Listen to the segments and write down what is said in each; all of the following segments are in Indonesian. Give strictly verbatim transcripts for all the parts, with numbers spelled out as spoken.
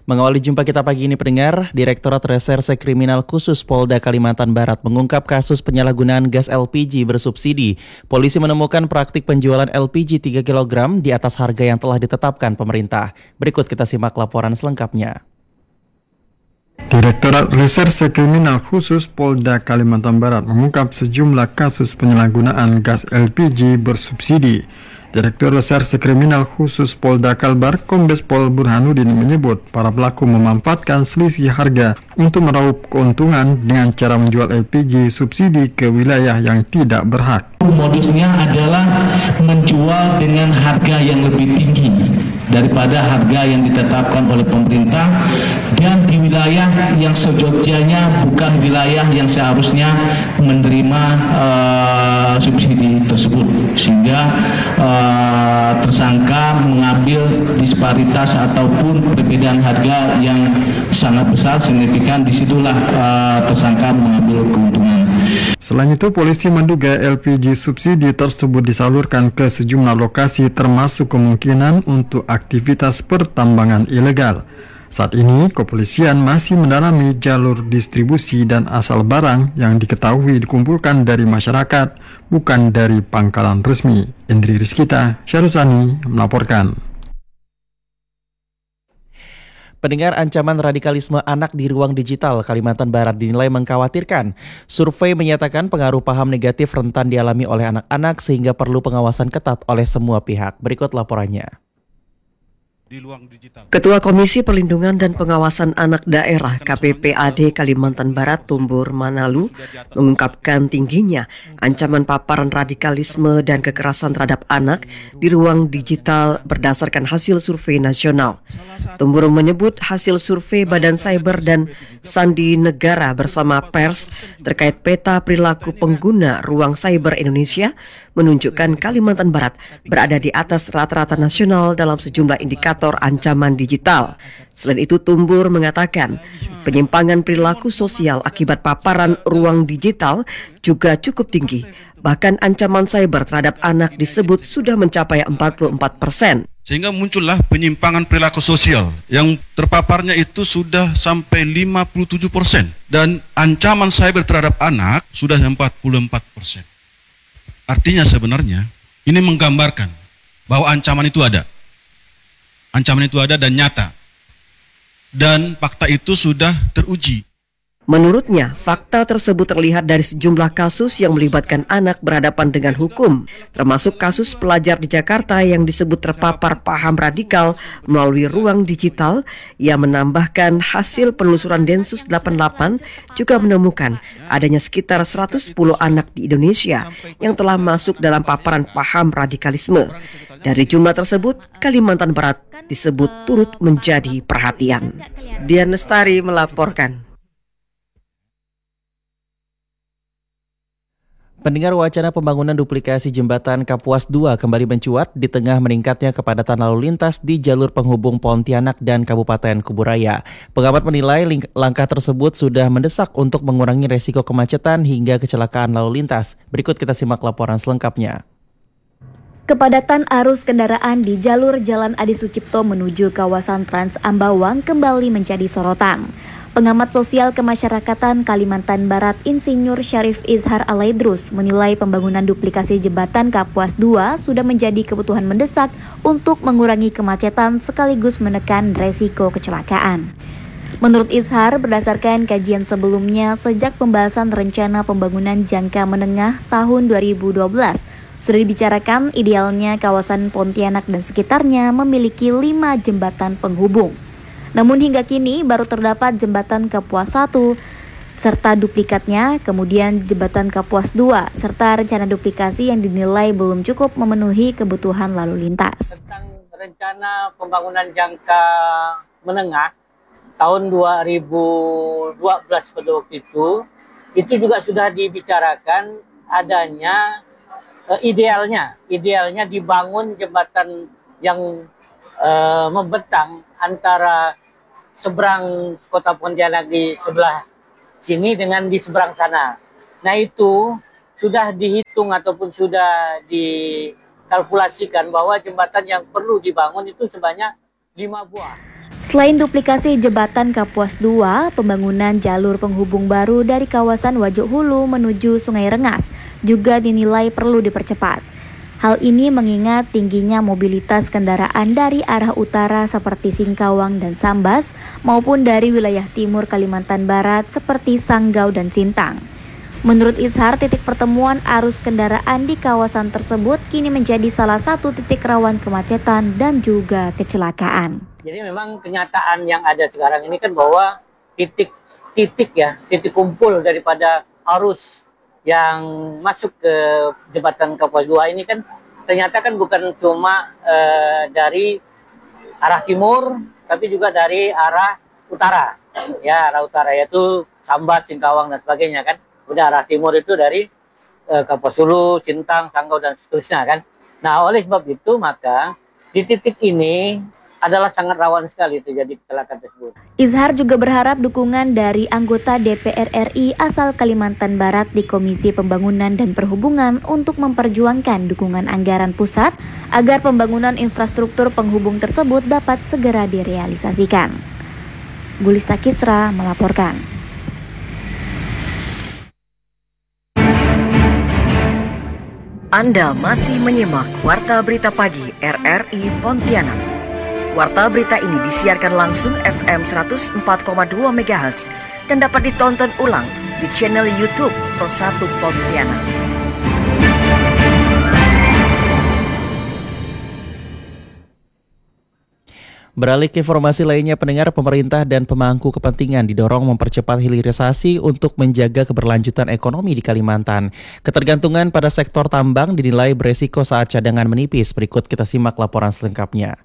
Mengawali jumpa kita pagi ini pendengar, Direktorat Reserse Kriminal Khusus Polda Kalimantan Barat mengungkap kasus penyalahgunaan gas L P G bersubsidi. Polisi menemukan praktik penjualan L P G tiga kilogram di atas harga yang telah ditetapkan pemerintah. Berikut kita simak laporan selengkapnya. Direktorat Reserse Kriminal Khusus Polda Kalimantan Barat mengungkap sejumlah kasus penyalahgunaan gas L P G bersubsidi. Direktur Reserse Kriminal Khusus Polda Kalbar, Kombes Pol Burhanuddin menyebut para pelaku memanfaatkan selisih harga untuk meraup keuntungan dengan cara menjual L P G subsidi ke wilayah yang tidak berhak. Modusnya adalah menjual dengan harga yang lebih tinggi daripada harga yang ditetapkan oleh pemerintah dan di wilayah yang sejogjanya bukan wilayah yang seharusnya menerima uh, subsidi tersebut, sehingga uh, tersangka mengambil disparitas ataupun perbedaan harga yang sangat besar signifikan. Disitulah uh, tersangka mengambil keuntungan. Selain itu, polisi menduga L P G subsidi tersebut disalurkan ke sejumlah lokasi termasuk kemungkinan untuk aktivitas pertambangan ilegal. Saat ini, kepolisian masih mendalami jalur distribusi dan asal barang yang diketahui dikumpulkan dari masyarakat, bukan dari pangkalan resmi. Indri Rizkita, Syarusani melaporkan. Pendengar, ancaman radikalisme anak di ruang digital Kalimantan Barat dinilai mengkhawatirkan. Survei menyatakan pengaruh paham negatif rentan dialami oleh anak-anak sehingga perlu pengawasan ketat oleh semua pihak. Berikut laporannya. Ketua Komisi Perlindungan dan Pengawasan Anak Daerah K P P A D Kalimantan Barat Tumbur Manalu mengungkapkan tingginya ancaman paparan radikalisme dan kekerasan terhadap anak di ruang digital berdasarkan hasil survei nasional. Tumbur menyebut hasil survei Badan Cyber dan Sandi Negara bersama pers terkait peta perilaku pengguna ruang cyber Indonesia menunjukkan Kalimantan Barat berada di atas rata-rata nasional dalam sejumlah indikator ancaman digital. Selain itu, Tumbur mengatakan penyimpangan perilaku sosial akibat paparan ruang digital juga cukup tinggi. Bahkan ancaman cyber terhadap anak disebut sudah mencapai empat puluh empat persen. Sehingga muncullah penyimpangan perilaku sosial yang terpaparnya itu sudah sampai lima puluh tujuh persen. Dan ancaman cyber terhadap anak sudah empat puluh empat persen. Artinya sebenarnya ini menggambarkan bahwa ancaman itu ada. Ancaman itu ada dan nyata. Dan fakta itu sudah teruji. Menurutnya, fakta tersebut terlihat dari sejumlah kasus yang melibatkan anak berhadapan dengan hukum, termasuk kasus pelajar di Jakarta yang disebut terpapar paham radikal melalui ruang digital. Ia menambahkan hasil penelusuran Densus delapan puluh delapan juga menemukan adanya sekitar seratus sepuluh anak di Indonesia yang telah masuk dalam paparan paham radikalisme. Dari jumlah tersebut, Kalimantan Barat disebut turut menjadi perhatian. Dian Lestari melaporkan. Pendengar, wacana pembangunan duplikasi jembatan Kapuas dua kembali mencuat di tengah meningkatnya kepadatan lalu lintas di jalur penghubung Pontianak dan Kabupaten Kuburaya. Pengamat menilai langkah tersebut sudah mendesak untuk mengurangi resiko kemacetan hingga kecelakaan lalu lintas. Berikut kita simak laporan selengkapnya. Kepadatan arus kendaraan di jalur Jalan Adi Sucipto menuju kawasan Trans Ambawang kembali menjadi sorotan. Pengamat sosial kemasyarakatan Kalimantan Barat Insinyur Syarif Izhar Alaidrus menilai pembangunan duplikasi jembatan Kapuas dua sudah menjadi kebutuhan mendesak untuk mengurangi kemacetan sekaligus menekan resiko kecelakaan. Menurut Izhar, berdasarkan kajian sebelumnya sejak pembahasan rencana pembangunan jangka menengah tahun dua ribu dua belas, sudah dibicarakan idealnya kawasan Pontianak dan sekitarnya memiliki lima jembatan penghubung. Namun hingga kini baru terdapat jembatan Kapuas satu serta duplikatnya, kemudian jembatan Kapuas dua serta rencana duplikasi yang dinilai belum cukup memenuhi kebutuhan lalu lintas. Tentang rencana pembangunan jangka menengah tahun dua ribu dua belas pada waktu itu, itu juga sudah dibicarakan adanya uh, idealnya, idealnya dibangun jembatan yang uh, membentang antara seberang kota Pontianak di sebelah sini dengan di seberang sana. Nah itu sudah dihitung ataupun sudah dikalkulasikan bahwa jembatan yang perlu dibangun itu sebanyak lima buah. Selain duplikasi jembatan Kapuas dua, pembangunan jalur penghubung baru dari kawasan Wajok Hulu menuju Sungai Rengas juga dinilai perlu dipercepat. Hal ini mengingat tingginya mobilitas kendaraan dari arah utara seperti Singkawang dan Sambas maupun dari wilayah timur Kalimantan Barat seperti Sanggau dan Sintang. Menurut Izhar, titik pertemuan arus kendaraan di kawasan tersebut kini menjadi salah satu titik rawan kemacetan dan juga kecelakaan. Jadi memang kenyataan yang ada sekarang ini kan bahwa titik-titik ya, titik kumpul daripada arus yang masuk ke jembatan Kapuas dua ini kan ternyata kan bukan cuma uh, dari arah timur, tapi juga dari arah utara. Ya, arah utara yaitu Sambas, Singkawang dan sebagainya kan. Udah arah timur itu dari uh, Kapuas Hulu, Sintang, Sanggau dan seterusnya kan. Nah, oleh sebab itu maka di titik ini adalah sangat rawan sekali terjadi kecelakaan tersebut. Izhar juga berharap dukungan dari anggota D P R R I asal Kalimantan Barat di Komisi Pembangunan dan Perhubungan untuk memperjuangkan dukungan anggaran pusat agar pembangunan infrastruktur penghubung tersebut dapat segera direalisasikan. Gulista Kisra melaporkan. Anda masih menyimak Warta Berita Pagi R R I Pontianak. Warta berita ini disiarkan langsung F M seratus empat koma dua megahertz dan dapat ditonton ulang di channel YouTube Pro satu Pontianak. Beralih ke informasi lainnya, pendengar, pemerintah dan pemangku kepentingan didorong mempercepat hilirisasi untuk menjaga keberlanjutan ekonomi di Kalimantan. Ketergantungan pada sektor tambang dinilai beresiko saat cadangan menipis. Berikut kita simak laporan selengkapnya.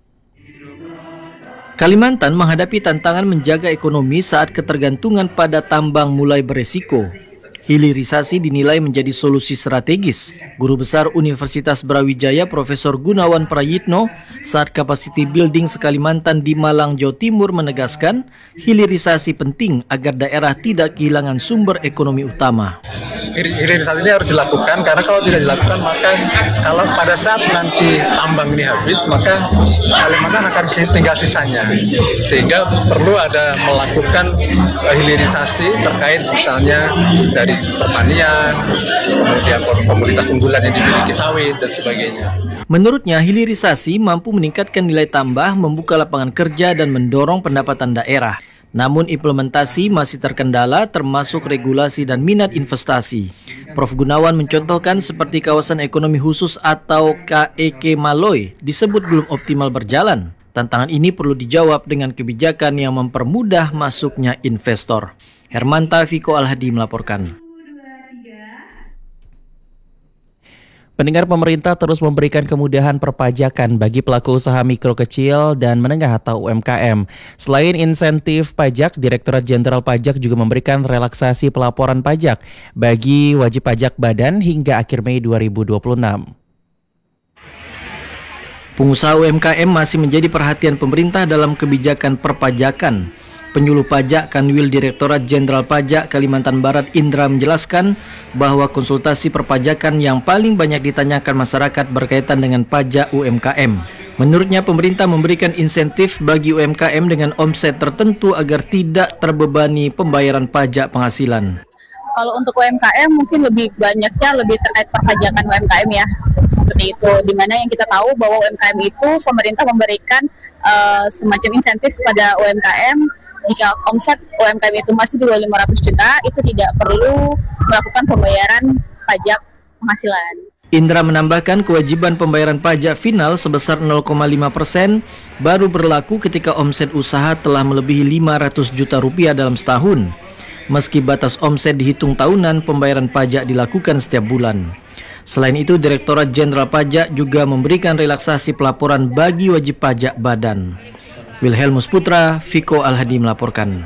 Kalimantan menghadapi tantangan menjaga ekonomi saat ketergantungan pada tambang mulai beresiko. Hilirisasi dinilai menjadi solusi strategis. Guru Besar Universitas Brawijaya Profesor Gunawan Prayitno saat Capacity Building Sekalimantan di Malang, Jawa Timur menegaskan hilirisasi penting agar daerah tidak kehilangan sumber ekonomi utama. Hilirisasi ini harus dilakukan karena kalau tidak dilakukan maka kalau pada saat nanti tambang ini habis maka Kalimantan akan tinggal sisanya, sehingga perlu ada melakukan hilirisasi terkait misalnya dari pertanian, kemudian komoditas unggulan yang dimiliki sawit dan sebagainya. Menurutnya, hilirisasi mampu meningkatkan nilai tambah, membuka lapangan kerja dan mendorong pendapatan daerah. Namun implementasi masih terkendala termasuk regulasi dan minat investasi. Profesor Gunawan mencontohkan seperti kawasan ekonomi khusus atau K E K Maloy disebut belum optimal berjalan. Tantangan ini perlu dijawab dengan kebijakan yang mempermudah masuknya investor. Hermanta Viko Alhadi melaporkan. Pendengar, pemerintah terus memberikan kemudahan perpajakan bagi pelaku usaha mikro kecil dan menengah atau U M K M. Selain insentif pajak, Direktorat Jenderal Pajak juga memberikan relaksasi pelaporan pajak bagi wajib pajak badan hingga akhir Mei dua ribu dua puluh enam. Pengusaha U M K M masih menjadi perhatian pemerintah dalam kebijakan perpajakan. Penyuluh Pajak Kanwil Direktorat Jenderal Pajak Kalimantan Barat Indra menjelaskan bahwa konsultasi perpajakan yang paling banyak ditanyakan masyarakat berkaitan dengan pajak U M K M. Menurutnya, pemerintah memberikan insentif bagi U M K M dengan omset tertentu agar tidak terbebani pembayaran pajak penghasilan. Kalau untuk U M K M mungkin lebih banyaknya lebih terkait perpajakan U M K M ya, seperti itu. Dimana yang kita tahu bahwa U M K M itu pemerintah memberikan uh, semacam insentif kepada U M K M. Jika omset U M K M itu masih di bawah lima ratus juta, itu tidak perlu melakukan pembayaran pajak penghasilan. Indra menambahkan kewajiban pembayaran pajak final sebesar nol koma lima persen baru berlaku ketika omset usaha telah melebihi lima ratus juta rupiah dalam setahun. Meski batas omset dihitung tahunan, pembayaran pajak dilakukan setiap bulan. Selain itu, Direktorat Jenderal Pajak juga memberikan relaksasi pelaporan bagi wajib pajak badan. Wilhelmus Putra, Viko Alhadi melaporkan.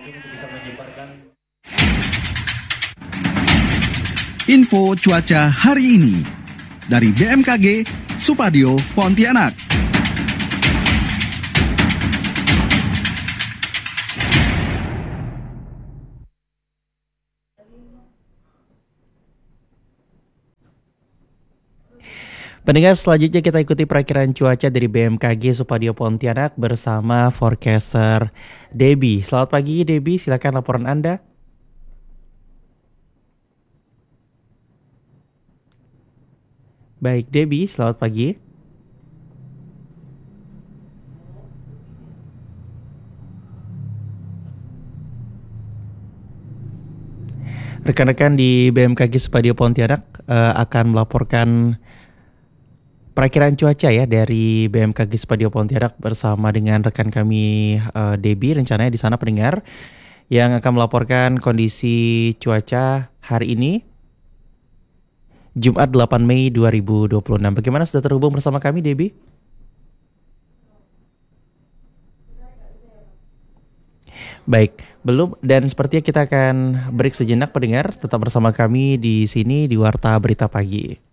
Info cuaca hari ini dari B M K G Supadio Pontianak. Pendengar, selanjutnya kita ikuti perakiraan cuaca dari B M K G Supadio Pontianak bersama forecaster Debbie. Selamat pagi Debbie, silakan laporan Anda. Baik Debbie, selamat pagi. Rekan-rekan di B M K G Supadio Pontianak uh, akan melaporkan perakiraan cuaca ya dari B M K G Supadio Pontianak bersama dengan rekan kami uh, Debbie. Rencananya di sana pendengar yang akan melaporkan kondisi cuaca hari ini Jumat delapan Mei dua ribu dua puluh enam. Bagaimana, sudah terhubung bersama kami Debbie? Baik, belum, dan sepertinya kita akan break sejenak pendengar. Tetap bersama kami di sini di Warta Berita Pagi.